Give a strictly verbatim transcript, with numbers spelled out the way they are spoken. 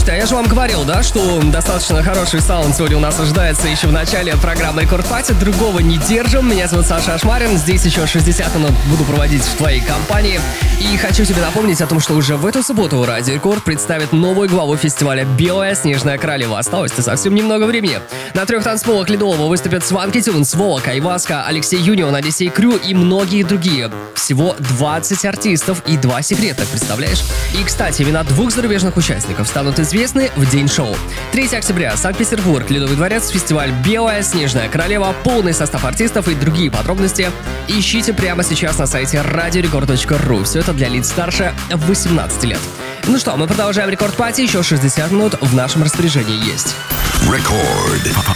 Слушайте, а я же вам говорил, да, что достаточно хороший саунд сегодня у нас ожидается еще в начале программы Рекорд Пати. Другого не держим. Меня зовут Саша Ашмарин. Здесь еще шестьдесят минут буду проводить в твоей компании. И хочу тебе напомнить о том, что уже в эту субботу Радио Рекорд представит новую главу фестиваля «Белая снежная королева». Осталось-то совсем немного времени. На трех танцполах Ледового выступят Сванки Тюнс, Вова, Кайваска, Алексей Юнион, Одиссей Крю и многие другие. Всего двадцать артистов и два секрета, представляешь? И, кстати, имена двух зарубежных участников станут известны в день шоу. третьего октября, Санкт-Петербург, Ледовый дворец, фестиваль «Белая снежная королева», полный состав артистов и другие подробности ищите прямо сейчас на сайте радиорекорд точка ру. Все это для лиц старше восемнадцати лет. Ну что, мы продолжаем Рекорд Пати, еще шестьдесят минут в нашем распоряжении есть. Рекорд